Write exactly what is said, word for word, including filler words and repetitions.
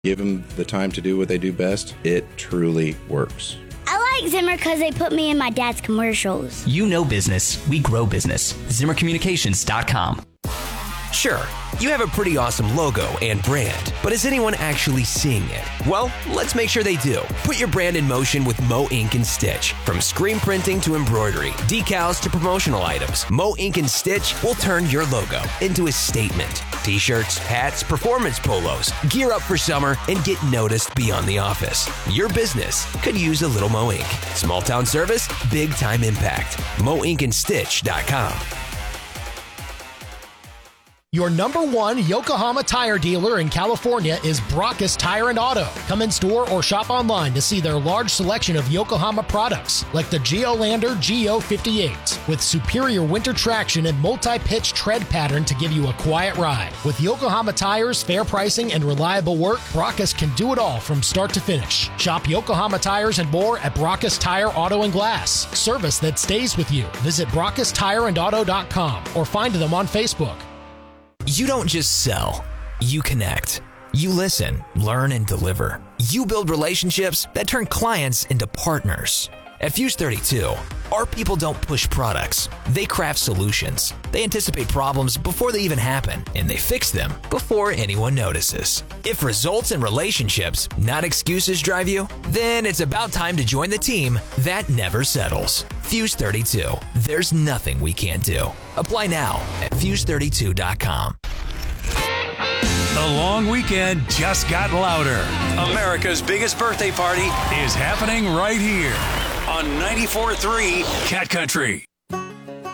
Give them the time to do what they do best. It truly works. I like Zimmer because they put me in my dad's commercials. You know business. We grow business. Zimmer Communications dot com. Sure, you have a pretty awesome logo and brand, but is anyone actually seeing it? Well, let's make sure they do. Put your brand in motion with Mo Ink and Stitch. From screen printing to embroidery, decals to promotional items, Mo Ink and Stitch will turn your logo into a statement. T-shirts, hats, performance polos. Gear up for summer and get noticed beyond the office. Your business could use a little Mo Ink. Small town service, big time impact. Mo Ink and Stitch dot com. Your number one Yokohama tire dealer in California is Brockus Tire and Auto. Come in store or shop online to see their large selection of Yokohama products, like the Geolander G O fifty-eight, with superior winter traction and multi-pitch tread pattern to give you a quiet ride. With Yokohama tires, fair pricing, and reliable work, Brockus can do it all from start to finish. Shop Yokohama tires and more at Brockus Tire, Auto, and Glass. Service that stays with you. Visit Brockus Tire and Auto dot com or find them on Facebook. You don't just sell, you connect. You listen, learn, and deliver. You build relationships that turn clients into partners. At Fuse thirty-two, our people don't push products, they craft solutions. They anticipate problems before they even happen, and they fix them before anyone notices. If results and relationships, not excuses, drive you, then it's about time to join the team that never settles. Fuse thirty-two, there's nothing we can't do. Apply now at Fuse thirty-two dot com. The long weekend just got louder. America's biggest birthday party is happening right here on ninety-four point three Cat Country.